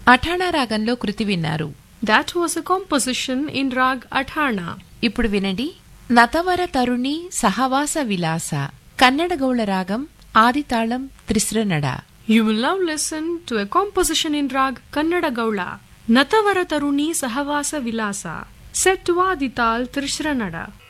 అఠాణా రాగంలో కృతి విన్నారు. That was a composition in Rag Athana. ఇప్పుడు వినండి నతవర తరుణి సహవాస విలాస కన్నడ గౌళ రాగం ఆదితాళం త్రిశ్రనడ. You will now listen to a composition in Rag Kannada Gaula, Natavara Taruni Sahavasa Vilasa, set to Adital Trishranada.